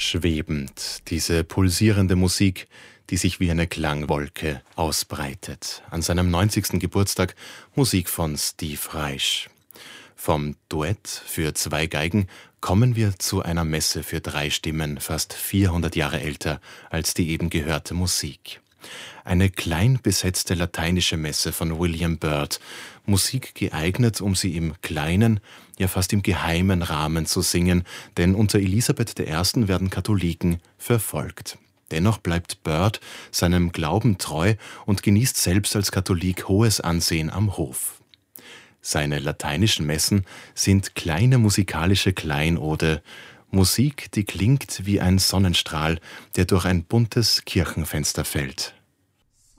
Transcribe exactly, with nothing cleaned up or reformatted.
Schwebend, diese pulsierende Musik, die sich wie eine Klangwolke ausbreitet. An seinem neunzigsten Geburtstag Musik von Steve Reich. Vom Duett für zwei Geigen kommen wir zu einer Messe für drei Stimmen, fast vierhundert Jahre älter als die eben gehörte Musik. Eine klein besetzte lateinische Messe von William Byrd, Musik geeignet, um sie im kleinen, ja fast im geheimen Rahmen zu singen, denn unter Elisabeth der Ersten werden Katholiken verfolgt. Dennoch bleibt Byrd seinem Glauben treu und genießt selbst als Katholik hohes Ansehen am Hof. Seine lateinischen Messen sind kleine musikalische Kleinode, Musik, die klingt wie ein Sonnenstrahl, der durch ein buntes Kirchenfenster fällt.